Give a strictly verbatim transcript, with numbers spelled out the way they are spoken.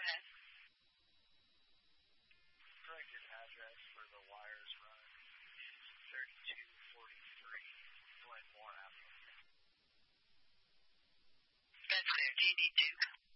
ahead. Correct address where the wires run is thirty-two forty-three Glenmore Avenue. That's clear. Do you need Duke?